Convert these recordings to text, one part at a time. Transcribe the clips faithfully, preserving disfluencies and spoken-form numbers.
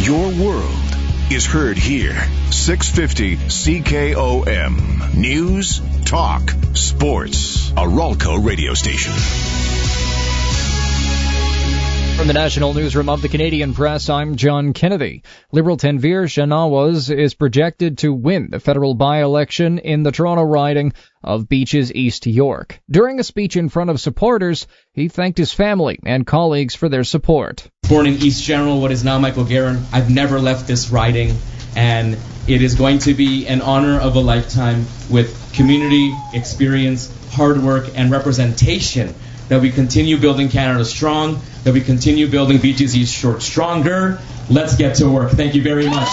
Your world is heard here. six fifty C K O M. News, talk, sports. A Ralco radio station. From the National Newsroom of the Canadian Press, I'm John Kennedy. Liberal Tanveer Shahnawaz is projected to win the federal by-election in the Toronto riding of Beaches East York. During a speech in front of supporters, he thanked his family and colleagues for their support. Born in East General, what is now Michael Garron, I've never left this riding, and it is going to be an honor of a lifetime with community, experience, hard work, and representation that we continue building Canada strong, that we continue building Beaches East York stronger. Let's get to work. Thank you very much.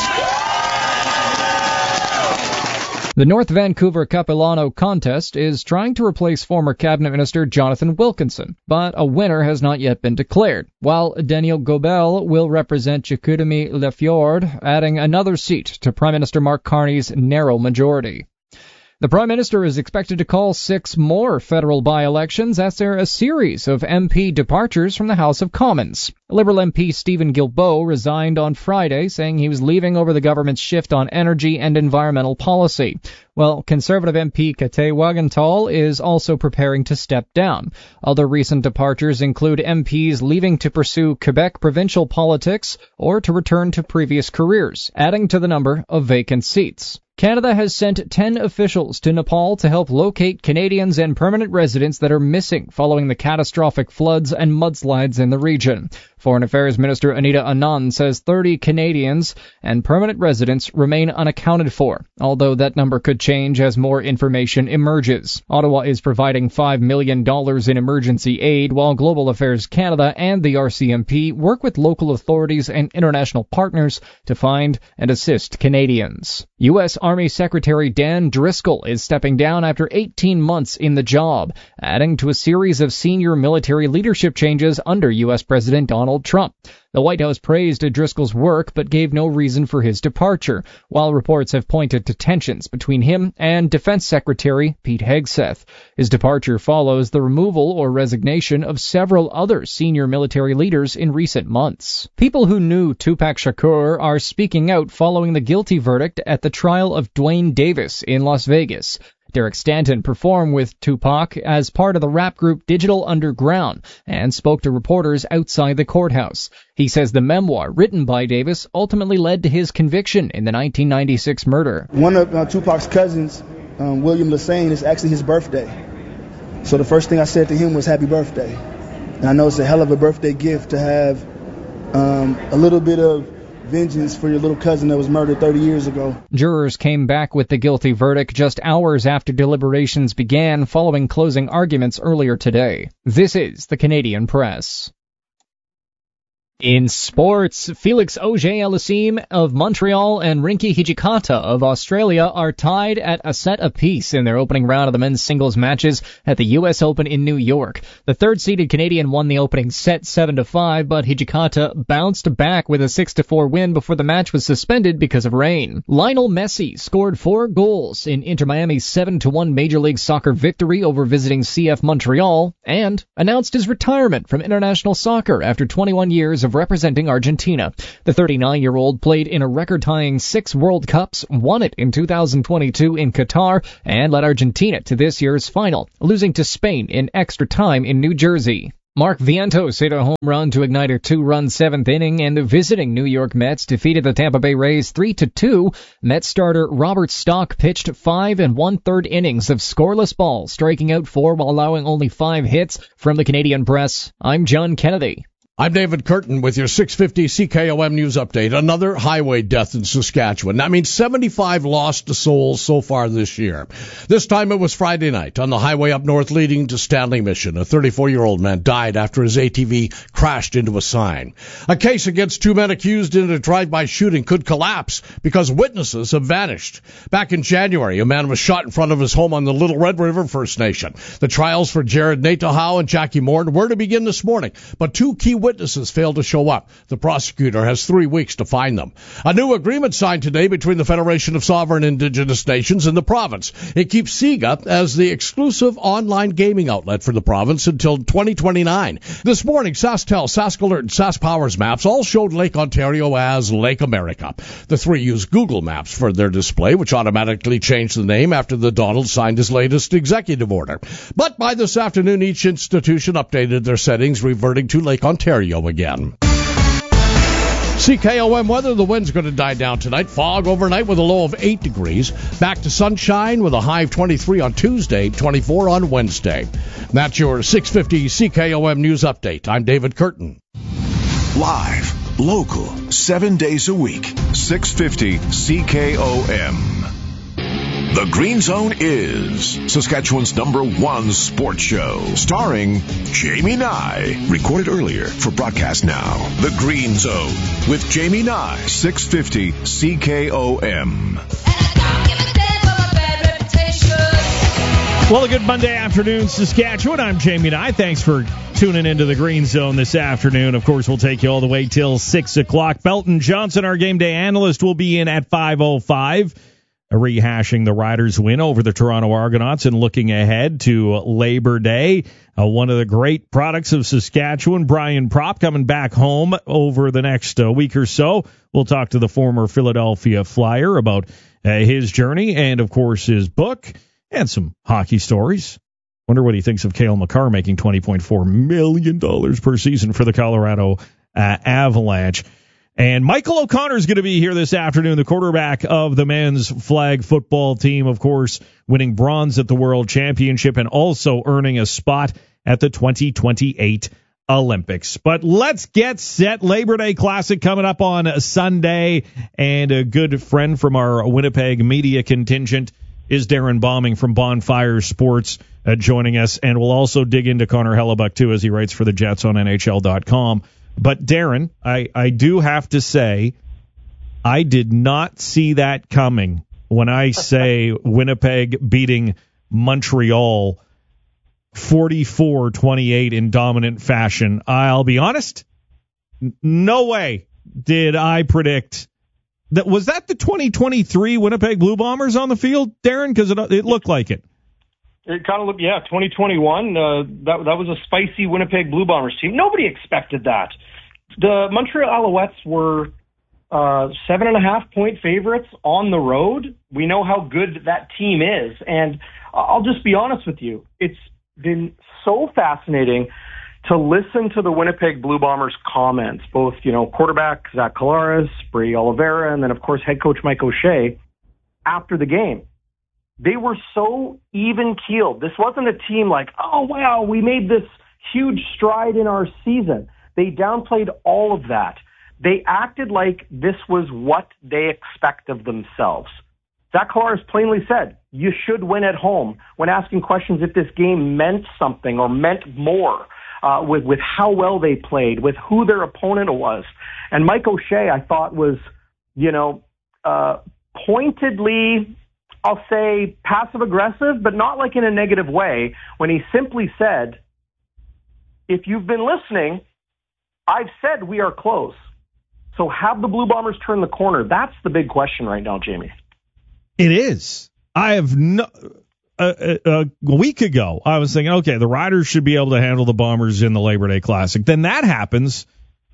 The North Vancouver Capilano contest is trying to replace former Cabinet Minister Jonathan Wilkinson, but a winner has not yet been declared, while Daniel Gobel will represent Chicoutimi Lefjord, adding another seat to Prime Minister Mark Carney's narrow majority. The Prime Minister is expected to call six more federal by-elections as there are a series of M P departures from the House of Commons. Liberal M P Stephen Guilbeault resigned on Friday, saying he was leaving over the government's shift on energy and environmental policy. Well, Conservative M P Katay Wagenthal is also preparing to step down. Other recent departures include M Ps leaving to pursue Quebec provincial politics or to return to previous careers, adding to the number of vacant seats. Canada has sent ten officials to Nepal to help locate Canadians and permanent residents that are missing following the catastrophic floods and mudslides in the region. Foreign Affairs Minister Anita Anand says thirty Canadians and permanent residents remain unaccounted for, although that number could change as more information emerges. Ottawa is providing five million dollars in emergency aid, while Global Affairs Canada and the R C M P work with local authorities and international partners to find and assist Canadians. U S Army Secretary Dan Driscoll is stepping down after eighteen months in the job, adding to a series of senior military leadership changes under U S President Donald Trump. The White House praised Driscoll's work but gave no reason for his departure, while reports have pointed to tensions between him and Defense Secretary Pete Hegseth. His departure follows the removal or resignation of several other senior military leaders in recent months. People who knew Tupac Shakur are speaking out following the guilty verdict at the trial of Dwayne Davis in Las Vegas. Derek Stanton performed with Tupac as part of the rap group Digital Underground and spoke to reporters outside the courthouse. He says the memoir written by Davis ultimately led to his conviction in the nineteen ninety-six murder. One of uh, Tupac's cousins, um, William Lassane, is actually his birthday. So the first thing I said to him was happy birthday. And I know it's a hell of a birthday gift to have um, a little bit of vengeance for your little cousin that was murdered thirty years ago. Jurors came back with the guilty verdict just hours after deliberations began following closing arguments earlier today. This is the Canadian Press. In sports, Felix Auger-Aliassime of Montreal and Rinky Hijikata of Australia are tied at a set apiece in their opening round of the men's singles matches at the U S Open in New York. The third-seeded Canadian won the opening set seven to five, but Hijikata bounced back with a six to four win before the match was suspended because of rain. Lionel Messi scored four goals in Inter Miami's seven to one Major League Soccer victory over visiting C F Montreal and announced his retirement from international soccer after twenty-one years of of representing Argentina. The thirty-nine-year-old played in a record-tying six World Cups, won it in two thousand twenty-two in Qatar, and led Argentina to this year's final, losing to Spain in extra time in New Jersey. Mark Vientos hit a home run to ignite a two-run seventh inning, and the visiting New York Mets defeated the Tampa Bay Rays three to two. Mets starter Robert Stock pitched five and one-third innings of scoreless ball, striking out four while allowing only five hits. From the Canadian Press, I'm John Kennedy. I'm David Curtin with your six fifty C K O M News Update. Another highway death in Saskatchewan. That means seventy-five lost souls so far this year. This time it was Friday night on the highway up north leading to Stanley Mission. A thirty-four-year-old man died after his A T V crashed into a sign. A case against two men accused in a drive-by shooting could collapse because witnesses have vanished. Back in January, a man was shot in front of his home on the Little Red River First Nation. The trials for Jared Natahau and Jackie Moore were to begin this morning, but two key witnesses witnesses failed to show up. The prosecutor has three weeks to find them. A new agreement signed today between the Federation of Sovereign Indigenous Nations and the province. It keeps SIGA as the exclusive online gaming outlet for the province until twenty twenty-nine. This morning, SaskTel, SaskAlert, and SaskPowers maps all showed Lake Ontario as Lake America. The three use Google Maps for their display, which automatically changed the name after the Donald signed his latest executive order. But by this afternoon, each institution updated their settings, reverting to Lake Ontario again. C K O M weather, the wind's going to die down tonight. Fog overnight with a low of eight degrees. Back to sunshine with a high of twenty-three on Tuesday, twenty-four on Wednesday. That's your six fifty C K O M News Update. I'm David Curtin. Live, local, seven days a week. six fifty C K O M. The Green Zone is Saskatchewan's number one sports show, starring Jamie Nye. Recorded earlier for broadcast now. The Green Zone with Jamie Nye, six fifty C K O M. Well, a good Monday afternoon, Saskatchewan. I'm Jamie Nye. Thanks for tuning into the Green Zone this afternoon. Of course, we'll take you all the way till six o'clock. Belton Johnson, our game day analyst, will be in at five oh five. Rehashing the Riders' win over the Toronto Argonauts and looking ahead to Labor Day. Uh, one of the great products of Saskatchewan, Brian Propp, coming back home over the next uh, week or so. We'll talk to the former Philadelphia Flyer about uh, his journey and, of course, his book and some hockey stories. Wonder what he thinks of Cale Makar making twenty point four million dollars per season for the Colorado uh, Avalanche. And Michael O'Connor is going to be here this afternoon, the quarterback of the men's flag football team, of course, winning bronze at the World Championship and also earning a spot at the twenty twenty-eight Olympics. But let's get set. Labor Day Classic coming up on Sunday, and a good friend from our Winnipeg media contingent is Darren Bombing from Bonfire Sports uh, joining us, and we'll also dig into Connor Hellebuck, too, as he writes for the Jets on N H L dot com. But, Darren, I, I do have to say, I did not see that coming when I say Winnipeg beating Montreal forty-four twenty-eight in dominant fashion. I'll be honest, no way did I predict that. Was that the twenty twenty-three Winnipeg Blue Bombers on the field, Darren? Because it, it looked like it. It kind of looked, yeah, twenty twenty-one, uh, that that was a spicy Winnipeg Blue Bombers team. Nobody expected that. The Montreal Alouettes were uh, seven and a half point favorites on the road. We know how good that team is. And I'll just be honest with you. It's been so fascinating to listen to the Winnipeg Blue Bombers comments, both, you know, quarterback Zach Collaros, Brady Oliveira, and then, of course, head coach Mike O'Shea after the game. They were so even-keeled. This wasn't a team like, oh, wow, we made this huge stride in our season. They downplayed all of that. They acted like this was what they expect of themselves. Zach Collaros plainly said, you should win at home, when asking questions if this game meant something or meant more uh, with, with how well they played, with who their opponent was. And Mike O'Shea, I thought, was, you know, uh, pointedly, I'll say, passive-aggressive, but not like in a negative way, when he simply said, if you've been listening, I've said we are close. So have the Blue Bombers turn the corner? That's the big question right now, Jamie. It is. I have no... A, a, a week ago, I was thinking, okay, the Riders should be able to handle the Bombers in the Labor Day Classic. Then that happens,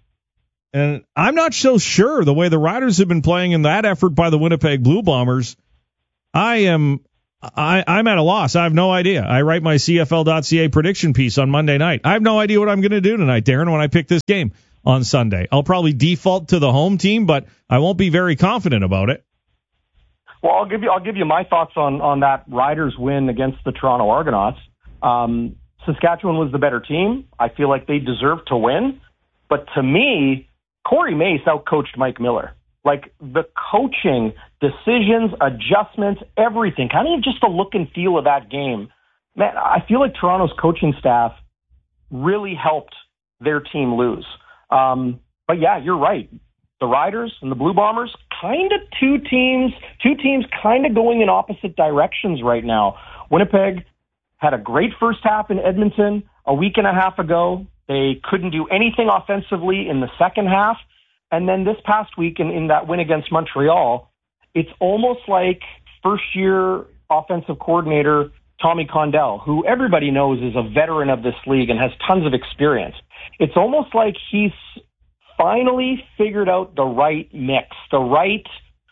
and I'm not so sure the way the Riders have been playing in that effort by the Winnipeg Blue Bombers. I am... I, I'm at a loss. I have no idea. I write my C F L dot C A prediction piece on Monday night. I have no idea what I'm going to do tonight, Darren, when I pick this game on Sunday. I'll probably default to the home team, but I won't be very confident about it. Well, I'll give you I'll give you my thoughts on, on that Riders win against the Toronto Argonauts. Um, Saskatchewan was the better team. I feel like they deserved to win. But to me, Corey Mace outcoached Mike Miller. Like, the coaching, decisions, adjustments, everything, kind of just the look and feel of that game. Man, I feel like Toronto's coaching staff really helped their team lose. Um, but, yeah, you're right. The Riders and the Blue Bombers, kind of two teams, two teams kind of going in opposite directions right now. Winnipeg had a great first half in Edmonton a week and a half ago. They couldn't do anything offensively in the second half. And then this past week in, in that win against Montreal, it's almost like first-year offensive coordinator Tommy Condell, who everybody knows is a veteran of this league and has tons of experience. It's almost like he's finally figured out the right mix, the right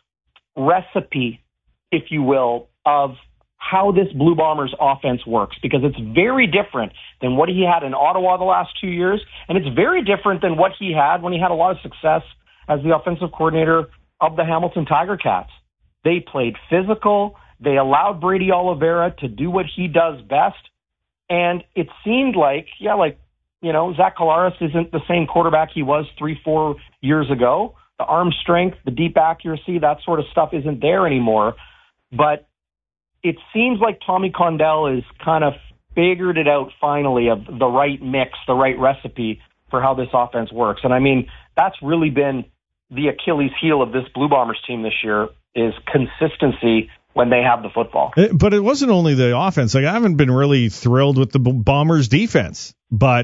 recipe, if you will, of how this Blue Bombers offense works, because it's very different than what he had in Ottawa the last two years, and it's very different than what he had when he had a lot of success as the offensive coordinator of the Hamilton Tiger Cats. They played physical. They allowed Brady Oliveira to do what he does best, and it seemed like, yeah, like, you know, Zach Collaros isn't the same quarterback he was three, four years ago. The arm strength, the deep accuracy, that sort of stuff isn't there anymore, but it seems like Tommy Condell is kind of figured it out finally of the right mix, the right recipe for how this offense works. And I mean, that's really been the Achilles heel of this Blue Bombers team this year, is consistency when they have the football. But it wasn't only the offense. Like, I haven't been really thrilled with the Bombers defense, but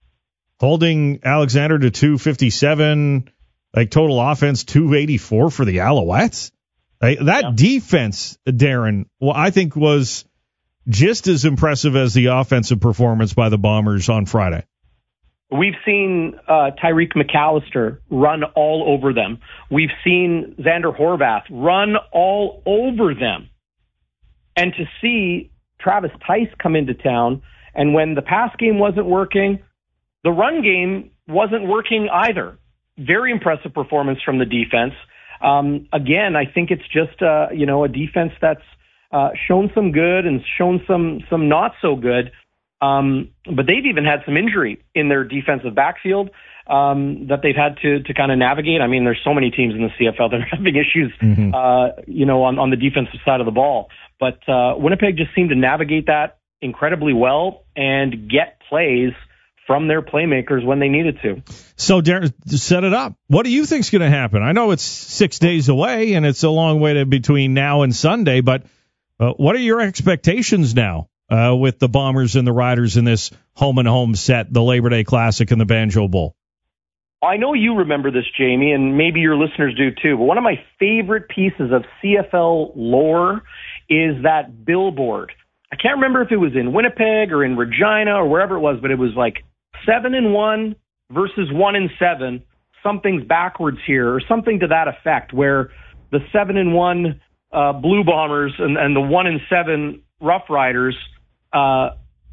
holding Alexander to two fifty-seven, like total offense two eighty-four for the Alouettes. Like, that yeah. defense, Darren, well, I think was just as impressive as the offensive performance by the Bombers on Friday. We've seen uh, Tyreek McAllister run all over them. We've seen Xander Horvath run all over them. And to see Travis Tice come into town, and when the pass game wasn't working, the run game wasn't working either. Very impressive performance from the defense. Um, again, I think it's just uh, you know a defense that's uh, shown some good and shown some some not so good. Um, but they've even had some injury in their defensive backfield um, that they've had to to kind of navigate. I mean, there's so many teams in the C F L that are having issues, mm-hmm. uh, you know, on, on the defensive side of the ball. But uh, Winnipeg just seemed to navigate that incredibly well and get plays from their playmakers when they needed to. So, Darren, set it up. What do you think's going to happen? I know it's six days away, and it's a long way to between now and Sunday, but uh, what are your expectations now uh, with the Bombers and the Riders in this home-and-home set, the Labor Day Classic and the Banjo Bowl? I know you remember this, Jamie, and maybe your listeners do too, but one of my favorite pieces of C F L lore is that billboard. I can't remember if it was in Winnipeg or in Regina or wherever it was, but it was like seven and one versus one and seven. Something's backwards here, or something to that effect, where the seven and one uh, Blue Bombers and, and the one and seven Rough Riders, uh,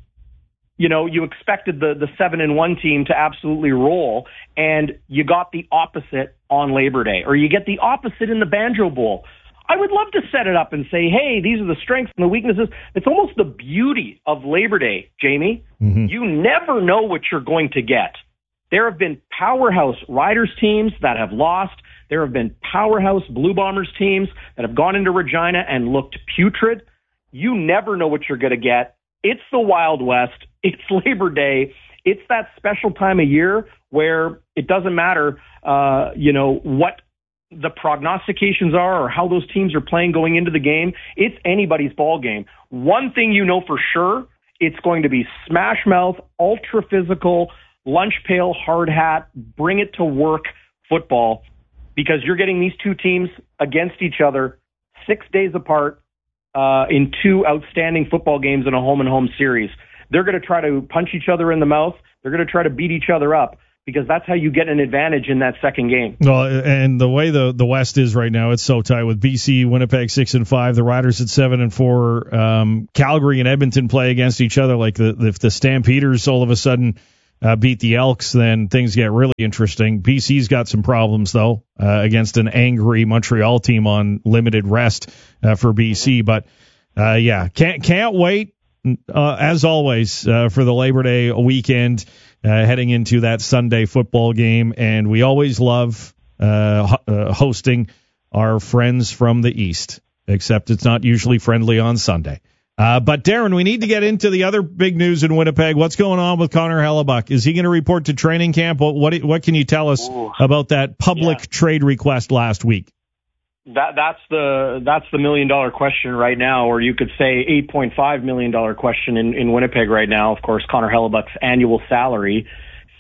you know, you expected the the seven and one team to absolutely roll, and you got the opposite on Labor Day, or you get the opposite in the Banjo Bowl. I would love to set it up and say, hey, these are the strengths and the weaknesses. It's almost the beauty of Labor Day, Jamie. Mm-hmm. You never know what you're going to get. There have been powerhouse Riders teams that have lost. There have been powerhouse Blue Bombers teams that have gone into Regina and looked putrid. You never know what you're going to get. It's the Wild West. It's Labor Day. It's that special time of year where it doesn't matter, uh, you know, what the prognostications are or how those teams are playing going into the game. It's anybody's ball game. One thing you know for sure, it's going to be smash mouth, ultra physical, lunch pail, hard hat, bring it to work football, because you're getting these two teams against each other six days apart uh, in two outstanding football games in a home and home series. They're going to try to punch each other in the mouth. They're going to try to beat each other up, because that's how you get an advantage in that second game. Well, and the way the, the West is right now, it's so tight with B C, Winnipeg six and five, the Riders at seven and four, um, Calgary and Edmonton play against each other. Like the, if the Stampeders all of a sudden uh, beat the Elks, then things get really interesting. B C's got some problems though uh, against an angry Montreal team on limited rest uh, for B C. But uh, yeah, can't can't wait uh, as always uh, for the Labor Day weekend. Uh, heading into that Sunday football game, and we always love uh, ho- uh, hosting our friends from the East, except it's not usually friendly on Sunday. Uh, but, Darren, we need to get into the other big news in Winnipeg. What's going on with Connor Hellebuck? Is he going to report to training camp? What what, what can you tell us Ooh. about that public yeah. trade request last week? That that's the that's the million dollar question right now, or you could say eight point five million dollar question in, in Winnipeg right now. Of course, Connor Hellebuck's annual salary,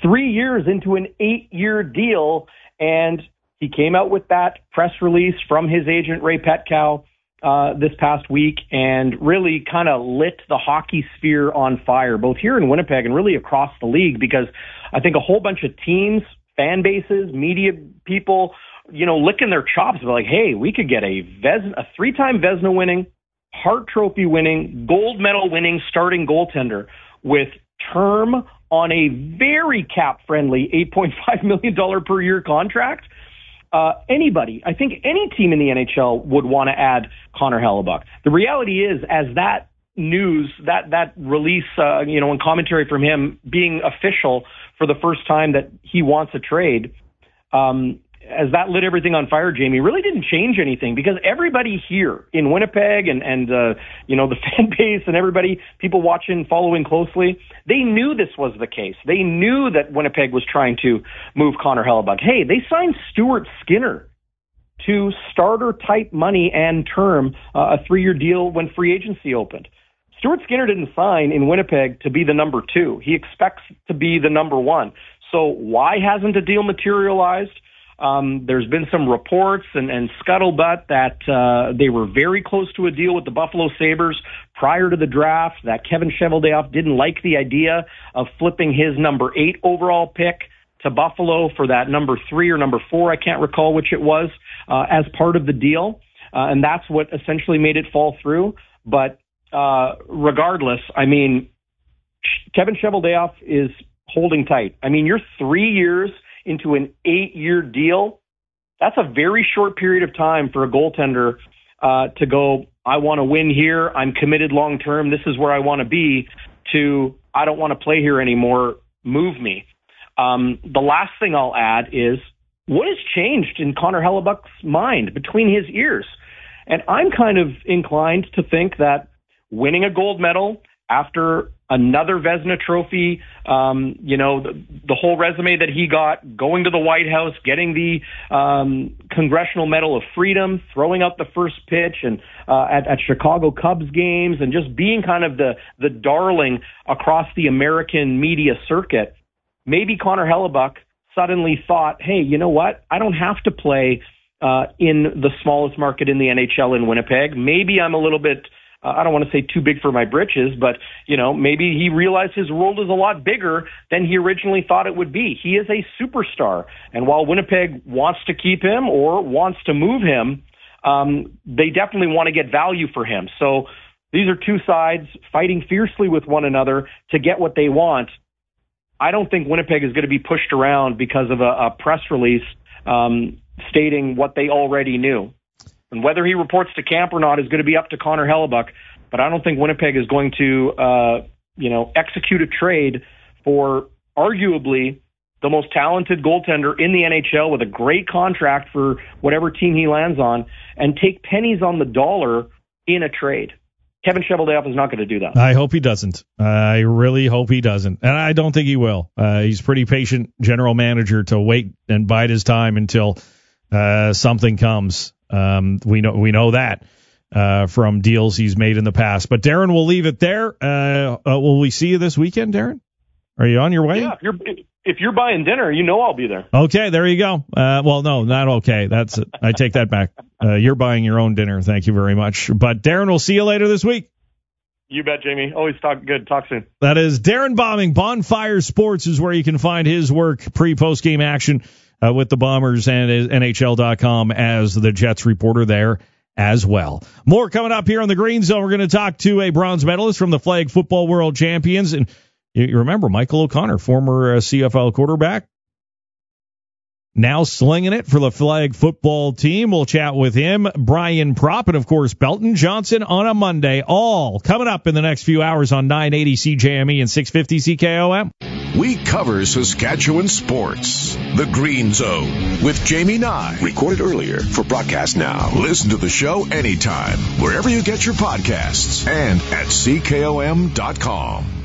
three years into an eight-year deal, and he came out with that press release from his agent, Ray Petkow, uh, this past week, and really kind of lit the hockey sphere on fire, both here in Winnipeg and really across the league, because I think a whole bunch of teams, fan bases, media people, you know, licking their chops, they're like, hey, we could get a Vezina, a three-time Vezina winning, Hart Trophy winning, gold medal winning starting goaltender with term on a very cap-friendly eight point five million dollars per year contract. Uh, anybody, I think any team in the N H L would want to add Connor Hellebuyck. The reality is, as that news, that that release, uh, you know, and commentary from him being official for the first time that he wants a trade, um, as that lit everything on fire, Jamie, really didn't change anything, because everybody here in Winnipeg and, and uh, you know, the fan base and everybody, people watching, following closely, they knew this was the case. They knew that Winnipeg was trying to move Connor Hellebuyck. Hey, they signed Stuart Skinner to starter-type money and term, uh, a three-year deal when free agency opened. Stuart Skinner didn't sign in Winnipeg to be the number two. He expects to be the number one. So why hasn't a deal materialized? Um, there's been some reports and, and scuttlebutt that uh, they were very close to a deal with the Buffalo Sabres prior to the draft, that Kevin Cheveldayoff didn't like the idea of flipping his number eight overall pick to Buffalo for that number three or number four, I can't recall which it was, uh, as part of the deal. Uh, and that's what essentially made it fall through. But uh, regardless, I mean, Kevin Cheveldayoff is holding tight. I mean, you're three years into an eight-year deal. That's a very short period of time for a goaltender uh, to go, I want to win here, I'm committed long-term, this is where I want to be, to, I don't want to play here anymore, move me. Um, the last thing I'll add is, what has changed in Connor Hellebuyck's mind between his ears? And I'm kind of inclined to think that winning a gold medal after another Vezina Trophy, um, you know, the, the whole resume that he got, going to the White House, getting the um, Congressional Medal of Freedom, throwing out the first pitch and uh, at, at Chicago Cubs games, and just being kind of the, the darling across the American media circuit, maybe Connor Hellebuyck suddenly thought, hey, you know what? I don't have to play uh, in the smallest market in the N H L in Winnipeg. Maybe I'm a little bit, uh, I don't want to say too big for my britches, but, you know, maybe he realized his world is a lot bigger than he originally thought it would be. He is a superstar. And while Winnipeg wants to keep him or wants to move him, um, they definitely want to get value for him. So these are two sides fighting fiercely with one another to get what they want. I don't think Winnipeg is going to be pushed around because of a, a press release um, stating what they already knew. And whether he reports to camp or not is going to be up to Connor Hellebuyck. But I don't think Winnipeg is going to, uh, you know, execute a trade for arguably the most talented goaltender in the N H L with a great contract for whatever team he lands on and take pennies on the dollar in a trade. Kevin Cheveldayoff is not going to do that. I hope he doesn't. I really hope he doesn't. And I don't think he will. Uh, he's a pretty patient general manager to wait and bide his time until uh, something comes. Um, we know we know that uh, from deals he's made in the past. But, Darren, we'll leave it there. Uh, uh, will we see you this weekend, Darren? Are you on your way? Yeah, if you're, if you're buying dinner, you know I'll be there. Okay, there you go. Uh, well, no, not okay. That's I take that back. Uh, you're buying your own dinner. Thank you very much. But, Darren, we'll see you later this week. You bet, Jamie. Always talk good. Talk soon. That is Darren Bombing. Bonfire Sports is where you can find his work, pre-post game action uh, with the Bombers, and N H L dot com as the Jets reporter there as well. More coming up here on the Green Zone. We're going to talk to a bronze medalist from the Flag Football World Champions. And you remember Michael O'Connor, former uh, C F L quarterback, now slinging it for the flag football team. We'll chat with him, Brian Propp, and, of course, Belton Johnson on a Monday. All coming up in the next few hours on nine eighty C J M E and six fifty C K O M. We cover Saskatchewan sports. The Green Zone with Jamie Nye. Recorded earlier for broadcast now. Listen to the show anytime, wherever you get your podcasts, and at C K O M dot com.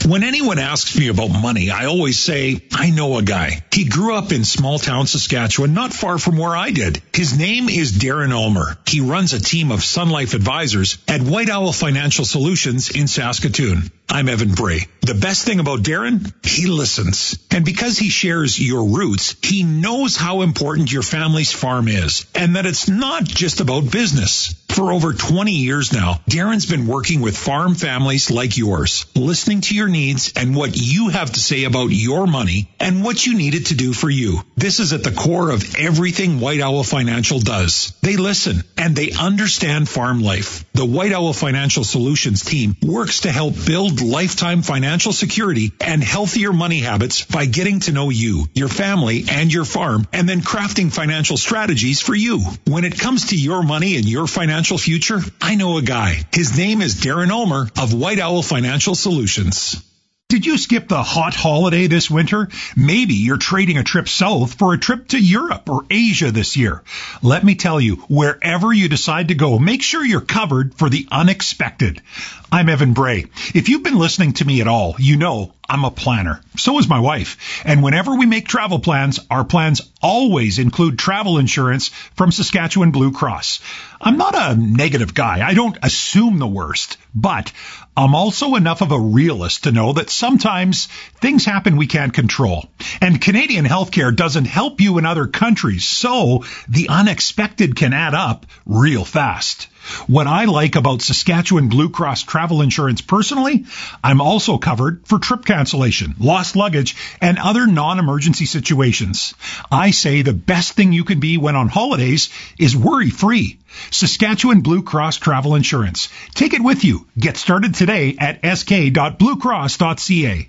When anyone asks me about money, I always say, I know a guy. He grew up in small town Saskatchewan, not far from where I did. His name is Darren Ulmer. He runs a team of Sun Life advisors at White Owl Financial Solutions in Saskatoon. I'm Evan Bray. The best thing about Darren, he listens. And because he shares your roots, he knows how important your family's farm is, and that it's not just about business. For over twenty years now, Darren's been working with farm families like yours, listening to your needs and what you have to say about your money and what you need it to do for you. This is at the core of everything White Owl Financial does. They listen and they understand farm life. The White Owl Financial Solutions team works to help build lifetime financial security and healthier money habits by getting to know you, your family, and your farm, and then crafting financial strategies for you. When it comes to your money and your financial future, I know a guy. His name is Darren Ulmer of White Owl Financial Solutions. Did you skip the hot holiday this winter? Maybe you're trading a trip south for a trip to Europe or Asia this year. Let me tell you, wherever you decide to go, make sure you're covered for the unexpected. I'm Evan Bray. If you've been listening to me at all, you know I'm a planner. So is my wife. And whenever we make travel plans, our plans always include travel insurance from Saskatchewan Blue Cross. I'm not a negative guy. I don't assume the worst. But I'm also enough of a realist to know that sometimes things happen we can't control. And Canadian healthcare doesn't help you in other countries. So the unexpected can add up real fast. What I like about Saskatchewan Blue Cross travel insurance personally, I'm also covered for trip cancellation, lost luggage, and other non-emergency situations. I say the best thing you can be when on holidays is worry-free. Saskatchewan Blue Cross Travel Insurance. Take it with you. Get started today at s k dot blue cross dot c a.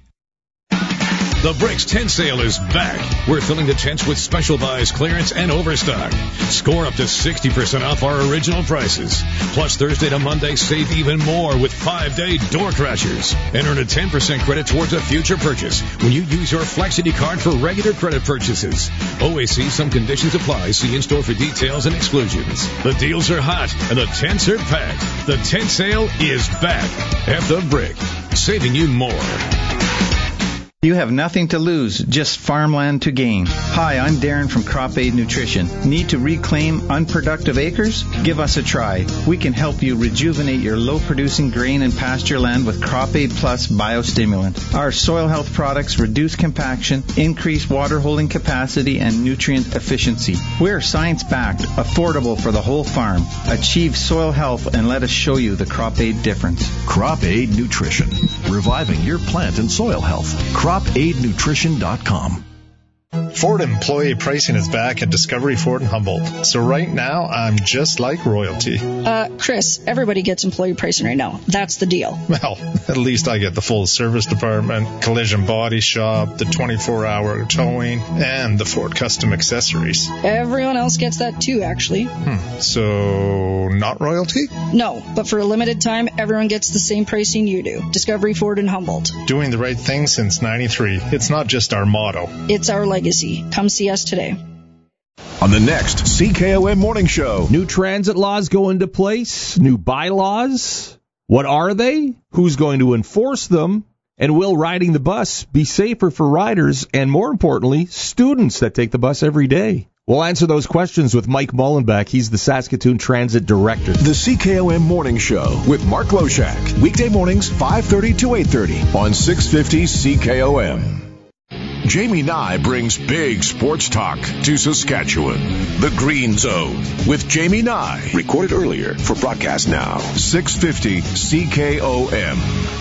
The Bricks tent sale is back. We're filling the tents with special buys, clearance, and overstock. Score up to sixty percent off our original prices. Plus, Thursday to Monday, save even more with five-day door crashers. And earn a ten percent credit towards a future purchase when you use your Flexity card for regular credit purchases. Always see some conditions apply. See in-store for details and exclusions. The deals are hot, and the tents are packed. The tent sale is back at The Brick, saving you more. You have nothing to lose, just farmland to gain. Hi, I'm Darren from Crop Aid Nutrition. Need to reclaim unproductive acres? Give us a try. We can help you rejuvenate your low-producing grain and pasture land with Crop Aid Plus biostimulant. Our soil health products reduce compaction, increase water holding capacity, and nutrient efficiency. We're science-backed, affordable for the whole farm. Achieve soil health and let us show you the Crop Aid difference. Crop Aid Nutrition, reviving your plant and soil health. crop aid nutrition dot com. Ford employee pricing is back at Discovery Ford in Humboldt. So right now, I'm just like royalty. Uh, Chris, everybody gets employee pricing right now. That's the deal. Well, at least I get the full service department, collision body shop, the twenty-four hour towing, and the Ford custom accessories. Everyone else gets that too, actually. Hmm. So, not royalty? No, but for a limited time, everyone gets the same pricing you do. Discovery Ford in Humboldt. Doing the right thing since ninety-three. It's not just our motto. It's our legacy. Come see us today. On the next C K O M Morning Show. New transit laws go into place. New bylaws. What are they? Who's going to enforce them? And will riding the bus be safer for riders and, more importantly, students that take the bus every day? We'll answer those questions with Mike Mullenbeck. He's the Saskatoon Transit Director. The C K O M Morning Show with Mark Loshak. Weekday mornings, five thirty to eight thirty on six fifty C K O M. Jamie Nye brings big sports talk to Saskatchewan. The Green Zone with Jamie Nye. Recorded earlier for broadcast now. six fifty C K O M.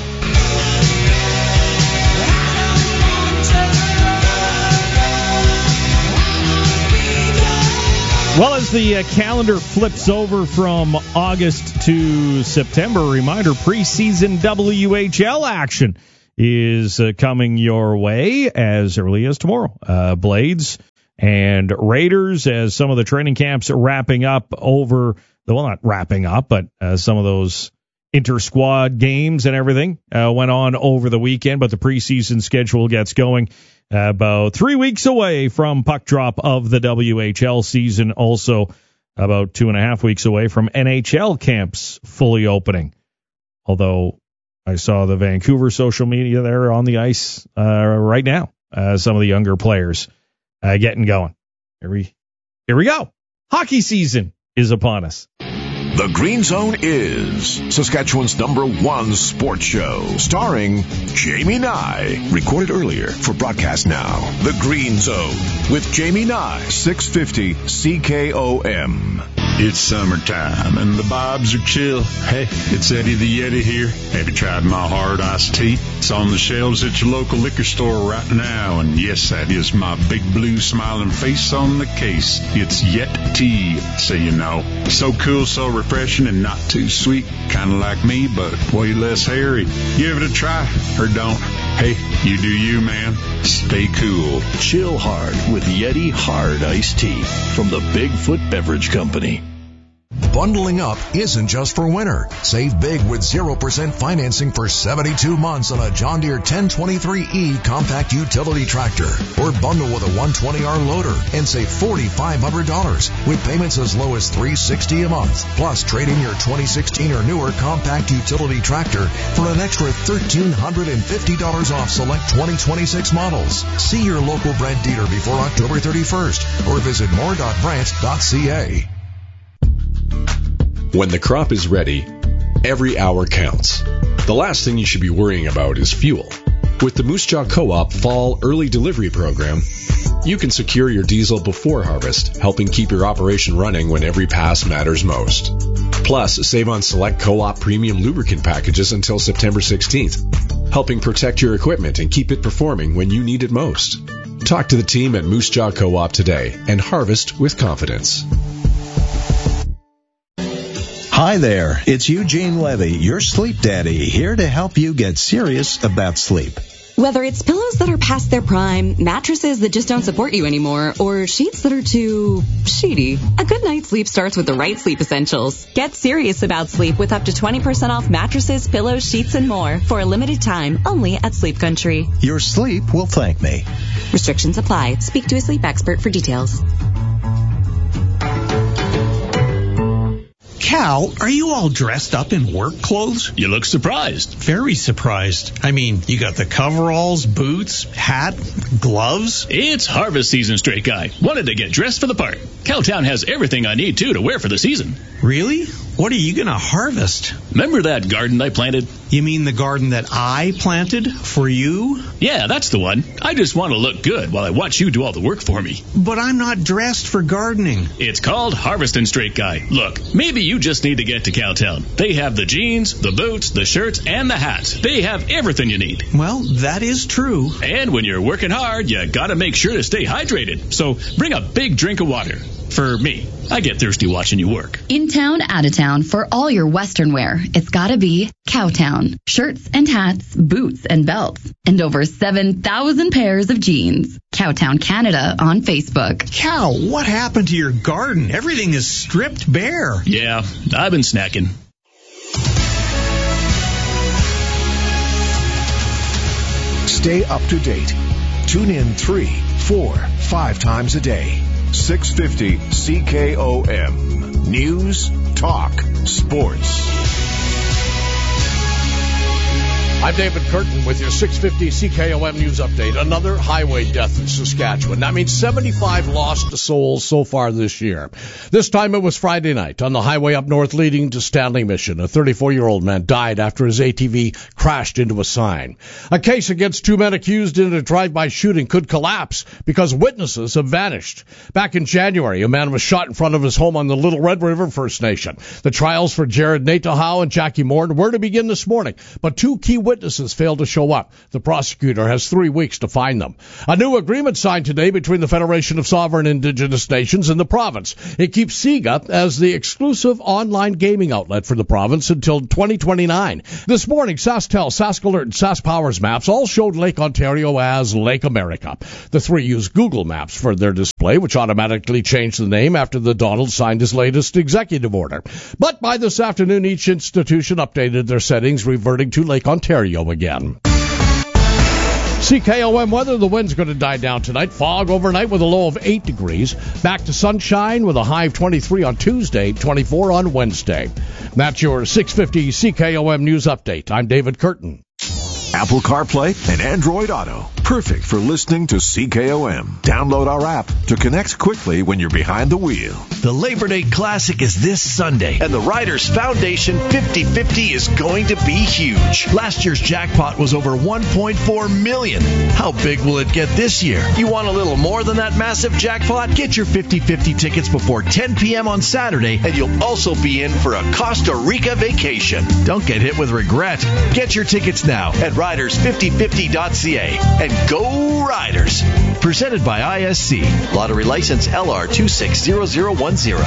Well, as the uh, calendar flips over from August to September, reminder, preseason W H L action is uh, coming your way as early as tomorrow. Uh, Blades and Raiders, as some of the training camps are wrapping up over, well, not wrapping up, but uh, some of those inter-squad games and everything uh, went on over the weekend, but the preseason schedule gets going uh, about three weeks away from puck drop of the W H L season, also about two and a half weeks away from N H L camps fully opening. Although I saw the Vancouver social media there on the ice uh, right now. Uh, some of the younger players uh, getting going. Here we, here we go. Hockey season is upon us. The Green Zone is Saskatchewan's number one sports show, starring Jamie Nye. Recorded earlier for broadcast now. The Green Zone with Jamie Nye, six fifty C K O M. It's summertime and the vibes are chill. Hey, it's Eddie the Yeti here. Have you tried my hard iced tea? It's on the shelves at your local liquor store right now. And yes, that is my big blue smiling face on the case. It's Yet Tea, so you know. So cool, so refreshing, and not too sweet. Kind of like me, but way less hairy. Give it a try, or don't. Hey, you do you, man. Stay cool. Chill hard with Yeti Hard Iced Tea from the Bigfoot Beverage Company. Bundling up isn't just for winter. Save big with zero percent financing for seventy-two months on a John Deere ten twenty-three E compact utility tractor. Or bundle with a one twenty R loader and save four thousand five hundred dollars with payments as low as three hundred sixty dollars a month. Plus, trade in your twenty sixteen or newer compact utility tractor for an extra one thousand three hundred fifty dollars off select twenty twenty-six models. See your local Brent dealer before October thirty-first or visit more dot brant dot c a. When the crop is ready, every hour counts. The last thing you should be worrying about is fuel. With the Moose Jaw Co-op Fall Early Delivery Program, you can secure your diesel before harvest, helping keep your operation running when every pass matters most. Plus, save on select Co-op premium lubricant packages until September sixteenth, helping protect your equipment and keep it performing when you need it most. Talk to the team at Moose Jaw Co-op today and harvest with confidence. Hi there, it's Eugene Levy, your sleep daddy, here to help you get serious about sleep. Whether it's pillows that are past their prime, mattresses that just don't support you anymore, or sheets that are too sheety, a good night's sleep starts with the right sleep essentials. Get serious about sleep with up to twenty percent off mattresses, pillows, sheets, and more for a limited time only at Sleep Country. Your sleep will thank me. Restrictions apply. Speak to a sleep expert for details. Cal, are you all dressed up in work clothes? You look surprised. Very surprised. I mean, you got the coveralls, boots, hat, gloves. It's harvest season, straight guy. Wanted to get dressed for the part. Cowtown has everything I need, too, to wear for the season. Really? What are you going to harvest? Remember that garden I planted? You mean the garden that I planted for you? Yeah, that's the one. I just want to look good while I watch you do all the work for me. But I'm not dressed for gardening. It's called harvesting, straight guy. Look, maybe you just need to get to Cowtown. They have the jeans, the boots, the shirts, and the hats. They have everything you need. Well, that is true. And when you're working hard, you gotta make sure to stay hydrated. So bring a big drink of water. For me, I get thirsty watching you work. In town, out of town, for all your Western wear, it's gotta be Cowtown. Shirts and hats, boots and belts, and over seven thousand pairs of jeans. Cowtown Canada on Facebook. Cow, what happened to your garden? Everything is stripped bare. Yeah, I've been snacking. Stay up to date. Tune in three, four, five times a day. six fifty C K O M. News, talk, sports. I'm David Curtin with your six fifty C K O M News Update. Another highway death in Saskatchewan. That means seventy-five lost souls so far this year. This time it was Friday night on the highway up north leading to Stanley Mission. A thirty-four-year-old man died after his A T V crashed into a sign. A case against two men accused in a drive-by shooting could collapse because witnesses have vanished. Back in January, a man was shot in front of his home on the Little Red River First Nation. The trials for Jared Natahau and Jackie Morton were to begin this morning, but two key witnesses Witnesses failed to show up. The prosecutor has three weeks to find them. A new agreement signed today between the Federation of Sovereign Indigenous Nations and the province. It keeps SIGA as the exclusive online gaming outlet for the province until twenty twenty-nine. This morning, SaskTel, SaskAlert, and SaskPowers maps all showed Lake Ontario as Lake America. The three use Google Maps for their display, which automatically changed the name after the Donald signed his latest executive order. But by this afternoon, each institution updated their settings, reverting to Lake Ontario again. C K O M weather, the wind's going to die down tonight. Fog overnight with a low of eight degrees. Back to sunshine with a high of twenty-three on Tuesday, twenty-four on Wednesday. That's your six fifty C K O M News Update. I'm David Curtin. Apple CarPlay and Android Auto. Perfect for listening to C K O M. Download our app to connect quickly when you're behind the wheel. The Labor Day Classic is this Sunday, and the Riders Foundation fifty fifty is going to be huge. Last year's jackpot was over one point four million dollars. How big will it get this year? You want a little more than that massive jackpot? Get your fifty fifty tickets before ten p.m. on Saturday, and you'll also be in for a Costa Rica vacation. Don't get hit with regret. Get your tickets now at riders fifty fifty dot c a and go Riders. Presented by I S C. Lottery license L R two six zero zero one zero.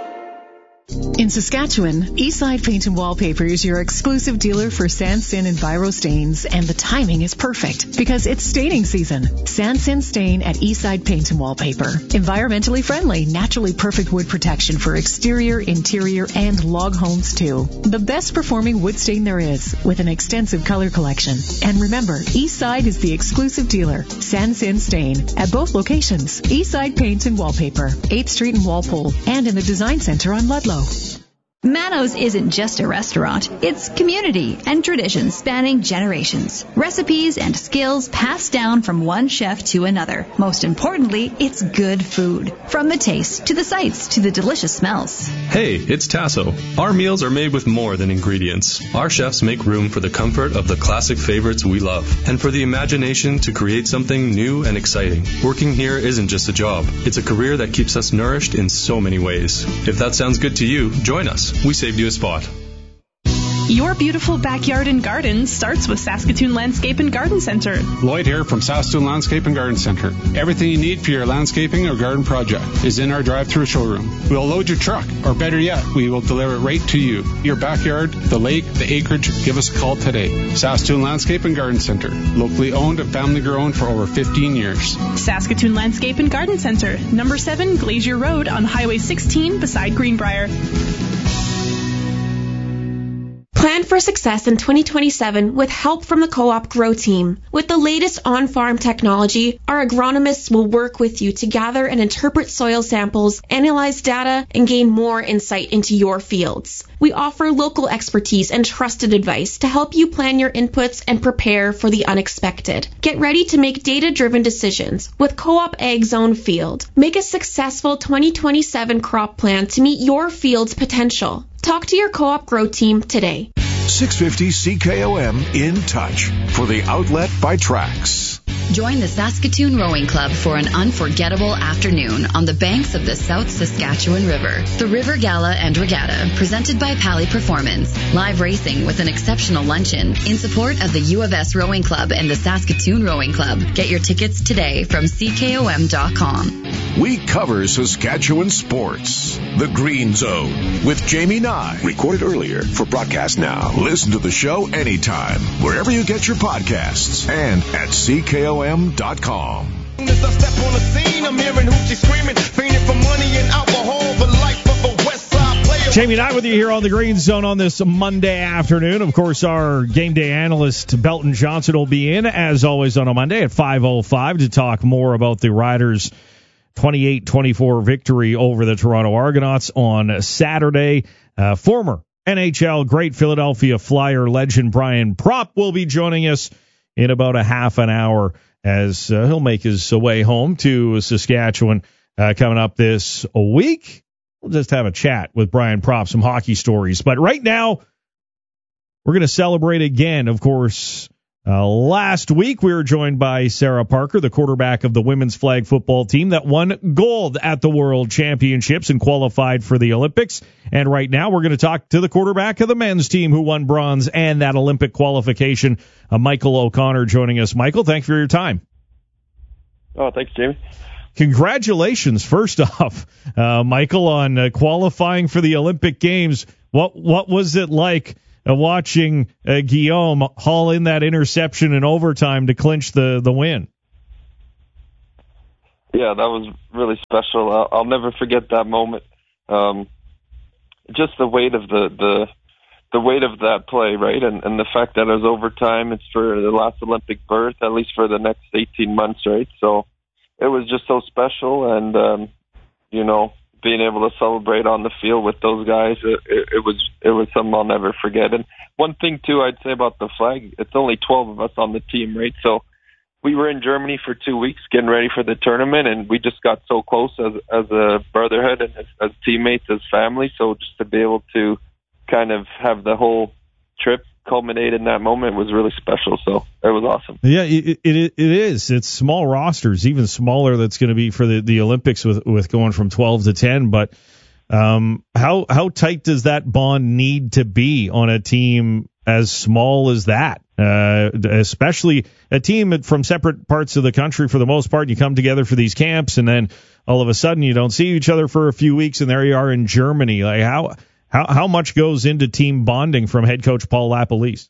In Saskatchewan, Eastside Paint and Wallpaper is your exclusive dealer for Sansin and Viro stains, and the timing is perfect because it's staining season. Sansin Stain at Eastside Paint and Wallpaper. Environmentally friendly, naturally perfect wood protection for exterior, interior, and log homes too. The best performing wood stain there is, with an extensive color collection. And remember, Eastside is the exclusive dealer, Sansin Stain, at both locations. Eastside Paint and Wallpaper, eighth Street in Walpole, and in the Design Center on Ludlow. Manos isn't just a restaurant. It's community and traditions spanning generations. Recipes and skills passed down from one chef to another. Most importantly, it's good food. From the taste, to the sights, to the delicious smells. Hey, it's Tasso. Our meals are made with more than ingredients. Our chefs make room for the comfort of the classic favorites we love, and for the imagination to create something new and exciting. Working here isn't just a job. It's a career that keeps us nourished in so many ways. If that sounds good to you, join us. We saved you a spot. Your beautiful backyard and garden starts with Saskatoon Landscape and Garden Center. Lloyd here from Saskatoon Landscape and Garden Center. Everything you need for your landscaping or garden project is in our drive-through showroom. We'll load your truck, or better yet, we will deliver it right to you. Your backyard, the lake, the acreage, give us a call today. Saskatoon Landscape and Garden Center. Locally owned and family grown for over fifteen years. Saskatoon Landscape and Garden Center. Number seven Glacier Road on Highway sixteen beside Greenbrier. Plan for success in twenty twenty-seven with help from the Co-op Grow Team. With the latest on-farm technology, our agronomists will work with you to gather and interpret soil samples, analyze data, and gain more insight into your fields. We offer local expertise and trusted advice to help you plan your inputs and prepare for the unexpected. Get ready to make data-driven decisions with Co-op Ag Zone Field. Make a successful twenty twenty-seven crop plan to meet your field's potential. Talk to your Co-op Grow Team today. six fifty C K O M in touch for the outlet by Trax. Join the Saskatoon Rowing Club for an unforgettable afternoon on the banks of the South Saskatchewan River. The River Gala and Regatta, presented by Pally Performance. Live racing with an exceptional luncheon in support of the U of S Rowing Club and the Saskatoon Rowing Club. Get your tickets today from C K O M dot com. We cover Saskatchewan sports. The Green Zone with Jamie Nye. Recorded earlier for broadcast now. Listen to the show anytime, wherever you get your podcasts, and at C K O M dot com. As I step on the scene, I'm hearing hoochie screaming, fiending for money and alcohol, the life of a West Side player. Jamie Nye with you here on the Green Zone on this Monday afternoon. Of course, our game day analyst Belton Johnson will be in, as always, on a Monday at five oh five to talk more about the Riders' twenty-eight twenty-four victory over the Toronto Argonauts on Saturday. Uh, former N H L great Philadelphia Flyer legend Brian Propp will be joining us in about a half an hour as uh, he'll make his way home to Saskatchewan uh, coming up this week. We'll just have a chat with Brian Propp, some hockey stories. But right now, we're going to celebrate again, of course. Uh, last week, we were joined by Sarah Parker, the quarterback of the women's flag football team that won gold at the World Championships and qualified for the Olympics. And right now, we're going to talk to the quarterback of the men's team who won bronze and that Olympic qualification, uh, Michael O'Connor, joining us. Michael, thanks for your time. Oh, thanks, Jamie. Congratulations, first off, uh, Michael, on uh, qualifying for the Olympic Games. What what was it like Uh, watching uh, Guillaume haul in that interception in overtime to clinch the, the win? Yeah, that was really special. I'll, I'll never forget that moment. Um, just the weight of the, the the weight of that play, right? And, and the fact that it was overtime, it's for the last Olympic berth, at least for the next eighteen months, right? So it was just so special, and, um, you know, being able to celebrate on the field with those guys, it, it, it was it was something I'll never forget. And one thing, too, I'd say about the flag, it's only twelve of us on the team, right? So we were in Germany for two weeks getting ready for the tournament, and we just got so close as as a brotherhood and as, as teammates, as family. So just to be able to kind of have the whole trip culminate in that moment was really special. So it was awesome. Yeah, it it, it is. It's small rosters, even smaller. That's going to be for the, the Olympics with with going from twelve to ten. But um, how how tight does that bond need to be on a team as small as that? Uh, especially a team from separate parts of the country for the most part. You come together for these camps, and then all of a sudden you don't see each other for a few weeks, and there you are in Germany. Like how how how much goes into team bonding from head coach Paul LaPolice?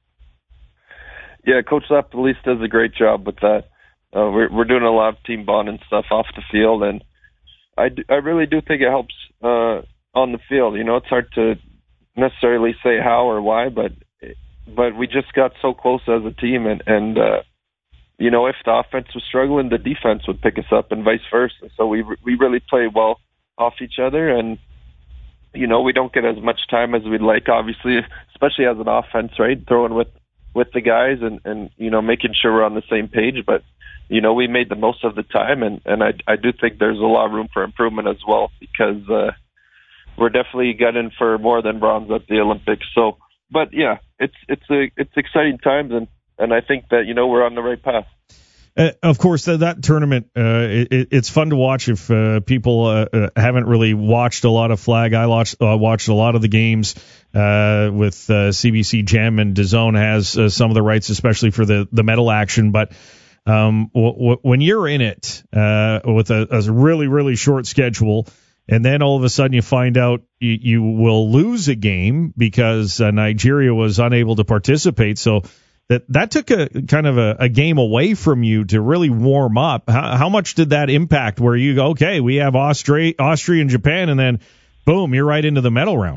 Yeah, Coach LaPolice does a great job with that. Uh, we're we're doing a lot of team bonding stuff off the field, and I, do, I really do think it helps uh, on the field. You know, it's hard to necessarily say how or why, but but we just got so close as a team, and, and uh, you know, if the offense was struggling, the defense would pick us up, and vice versa. So we we really play well off each other, and you know, we don't get as much time as we'd like, obviously, especially as an offense, right? Throwing with with the guys and, and you know, making sure we're on the same page. But you know, we made the most of the time, and, and I I do think there's a lot of room for improvement as well, because uh, we're definitely gunning for more than bronze at the Olympics. So, but yeah, it's it's a it's exciting times, and, and I think that, you know, we're on the right path. Uh, of course, that, that tournament, uh, it, it's fun to watch if uh, people uh, uh, haven't really watched a lot of flag. I watched, uh, watched a lot of the games uh, with uh, C B C Gem, and DAZN has uh, some of the rights, especially for the, the medal action. But um, w- w- when you're in it uh, with a, a really, really short schedule, and then all of a sudden you find out you, you will lose a game because uh, Nigeria was unable to participate, so that that took a kind of a, a game away from you to really warm up. How, how much did that impact where you go, okay, we have Austria, Austria and Japan, and then boom, you're right into the medal round?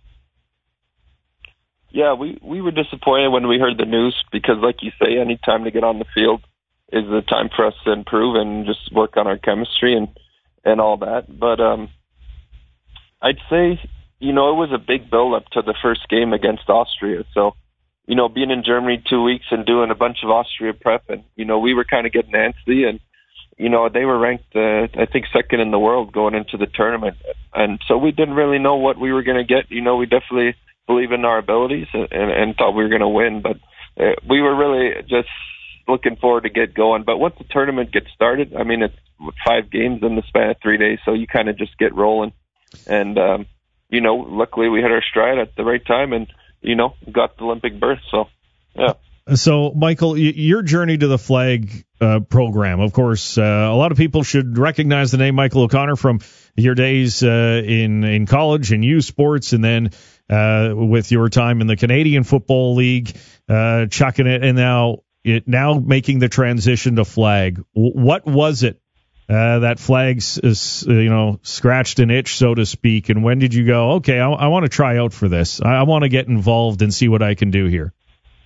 Yeah, we, we were disappointed when we heard the news, because like you say, any time to get on the field is the time for us to improve and just work on our chemistry and, and all that. But um, I'd say, you know, it was a big build-up to the first game against Austria, so you know, being in Germany two weeks and doing a bunch of Austria prep, and, you know, we were kind of getting antsy, and, you know, they were ranked, uh, I think, second in the world going into the tournament. And so we didn't really know what we were going to get. You know, we definitely believe in our abilities and, and, and thought we were going to win, but uh, we were really just looking forward to get going. But once the tournament gets started, I mean, it's five games in the span of three days, so you kind of just get rolling. And, um, you know, luckily we hit our stride at the right time, and you know, got the Olympic berth. So, yeah. So, Michael, your journey to the flag uh, program, of course, uh, a lot of people should recognize the name Michael O'Connor from your days uh, in, in college and youth sports, and then uh, with your time in the Canadian Football League, uh, chucking it, and now it, now making the transition to flag. What was it Uh, that flags is, uh, you know, scratched an itch, so to speak, and when did you go, okay, I, I want to try out for this. I, I want to get involved and see what I can do here?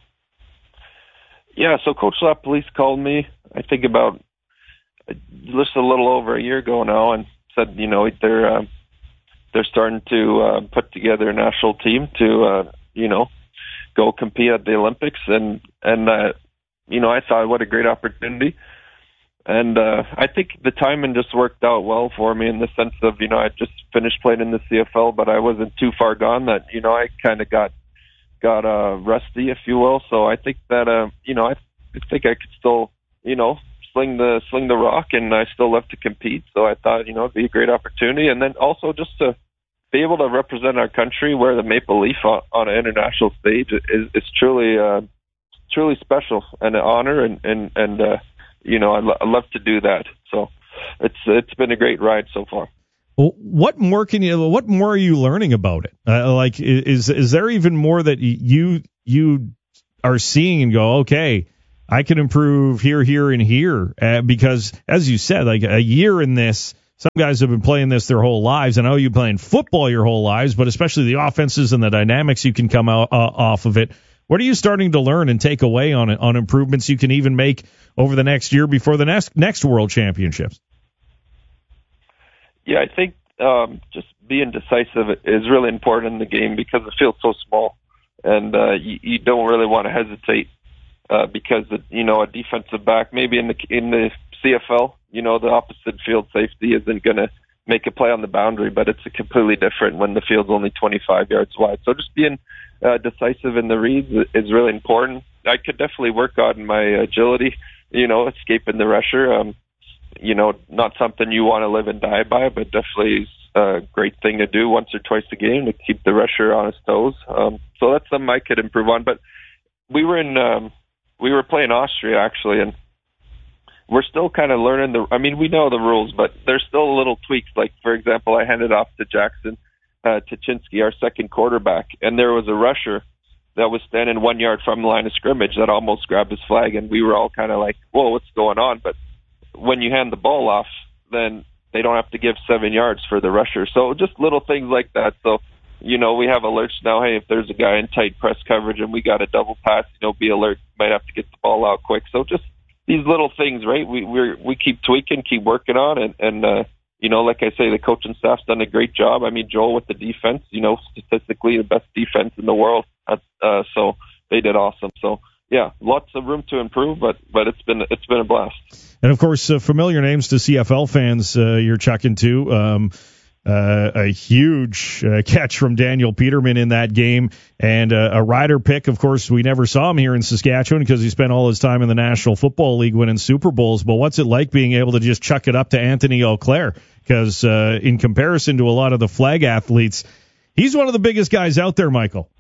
Yeah, so Coach LaPolice called me, I think about just a little over a year ago now, and said, you know, they're uh, they're starting to uh, put together a national team to, uh, you know, go compete at the Olympics, and and uh, you know, I thought, what a great opportunity. And uh, I think the timing just worked out well for me, in the sense of, you know, I just finished playing in the C F L, but I wasn't too far gone that, you know, I kind of got got uh, rusty, if you will. So I think that, uh, you know, I, I think I could still, you know, sling the sling the rock, and I still love to compete. So I thought, you know, it'd be a great opportunity. And then also just to be able to represent our country, wear the maple leaf on, on an international stage is, is truly, uh, truly special and an honor, and, and, and uh, you know, I, lo- I love to do that. So it's it's been a great ride so far. Well, what more can you? What more are you learning about it? Uh, like, is is there even more that you you are seeing and go, okay, I can improve here, here, and here? Uh, because as you said, like a year in this some guys have been playing this their whole lives. I know you've been playing football your whole lives, but especially the offenses and the dynamics you can come out uh, off of it. What are you starting to learn and take away on it, on improvements you can even make over the next year before the next next World Championships? Yeah, I think um, just being decisive is really important in the game because the field's so small, and uh, you, you don't really want to hesitate uh, because the, you know a defensive back maybe in the in the C F L, you know the opposite field safety isn't going to make a play on the boundary, but it's a completely different when the field's only twenty-five yards wide. So just being uh, decisive in the reads is really important. I could definitely work on my agility, you know, escaping the rusher. Um, you know, not something you want to live and die by, but definitely a great thing to do once or twice a game to keep the rusher on his toes. Um, so that's something I could improve on. But we were in, um, we were playing Austria actually, and we're still kind of learning the. I mean, we know the rules, but there's still little tweaks. Like for example, I handed off to Jackson uh, Tuchinski, our second quarterback, and there was a rusher that was standing one yard from the line of scrimmage that almost grabbed his flag, and we were all kind of like, "Whoa, what's going on?" But when you hand the ball off, then they don't have to give seven yards for the rusher. So just little things like that. So, you know, we have alerts now. Hey, if there's a guy in tight press coverage and we got a double pass, you know, be alert. Might have to get the ball out quick. So just these little things, right? We we we keep tweaking, keep working on, and and uh, you know, like I say, the coaching staff's done a great job. I mean, Joel with the defense, you know, statistically the best defense in the world. Uh, so they did awesome. So yeah, lots of room to improve, but but it's been it's been a blast. And, of course, uh, familiar names to C F L fans uh, you're chucking to. Um, uh, a huge uh, catch from Daniel Peterman in that game. And uh, a rider pick, of course, we never saw him here in Saskatchewan because he spent all his time in the National Football League winning Super Bowls. But what's it like being able to just chuck it up to Anthony Auclair? Because uh, in comparison to a lot of the flag athletes, he's one of the biggest guys out there, Michael.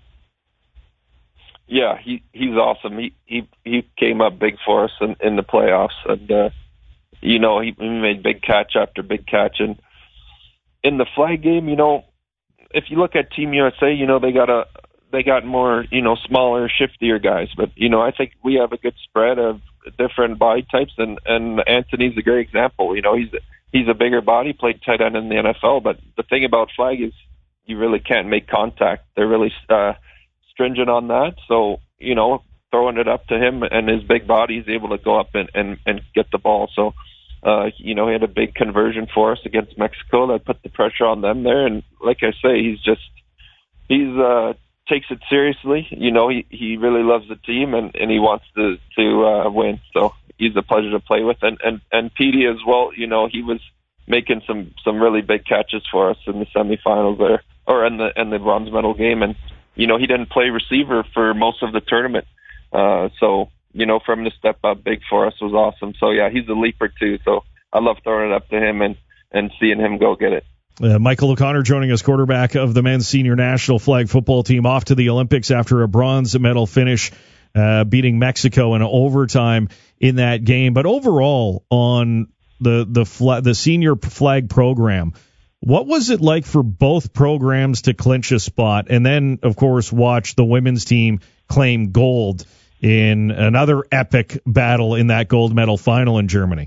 Yeah, he he's awesome. He he he came up big for us in, in the playoffs, and uh, you know he, he made big catch after big catch. And in the flag game, you know, if you look at Team U S A, you know they got a they got more you know smaller, shiftier guys. But you know I think we have a good spread of different body types, and and Anthony's a great example. You know he's he's a bigger body, played tight end in the N F L. But the thing about flag is you really can't make contact. They're really uh, stringent on that, so you know throwing it up to him and his big body, he's able to go up and and, and get the ball. So uh you know he had a big conversion for us against Mexico that put the pressure on them there, and like I say, he's just he's uh takes it seriously. You know he he really loves the team, and and he wants to to uh win, so he's a pleasure to play with. And and and Petey as well, you know he was making some some really big catches for us in the semifinals there, or in the in the bronze medal game. And you know, he didn't play receiver for most of the tournament. Uh, so, you know, for him to step up big for us was awesome. So, yeah, he's a leaper, too. So I love throwing it up to him and, and seeing him go get it. Uh, Michael O'Connor joining us, quarterback of the men's senior national flag football team, off to the Olympics after a bronze medal finish, uh, beating Mexico in overtime in that game. But overall, on the, the, fla- the senior flag program, what was it like for both programs to clinch a spot and then, of course, watch the women's team claim gold in another epic battle in that gold medal final in Germany?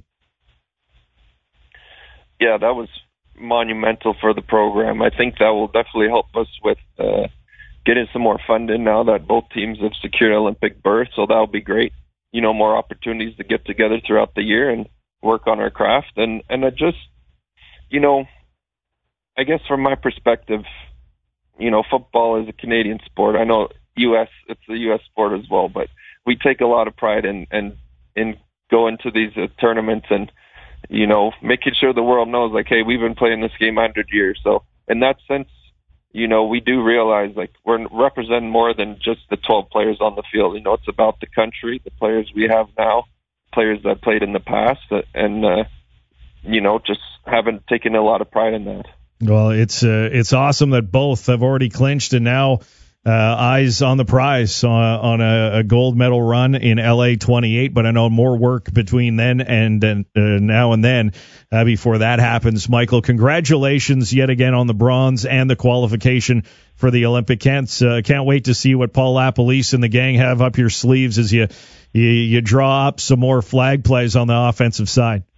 Yeah, that was monumental for the program. I think that will definitely help us with uh, getting some more funding now that both teams have secured Olympic berth, so that'll be great. You know, more opportunities to get together throughout the year and work on our craft. And, and I just, you know, I guess from my perspective, you know, football is a Canadian sport. I know U S it's a U S sport as well, but we take a lot of pride in in, in going to these uh, tournaments and, you know, making sure the world knows, like, hey, we've been playing this game one hundred years. So in that sense, you know, we do realize, like, we're representing more than just the twelve players on the field. You know, it's about the country, the players we have now, players that played in the past, and, uh, you know, just haven't taken a lot of pride in that. Well, it's uh, it's awesome that both have already clinched and now uh, eyes on the prize on, on a, a gold medal run in L A twenty-eight. But I know more work between then and uh, now and then uh, before that happens. Michael, congratulations yet again on the bronze and the qualification for the Olympic. Can't, uh, can't wait to see what Paul LaPolice and the gang have up your sleeves as you, you, you draw up some more flag plays on the offensive side.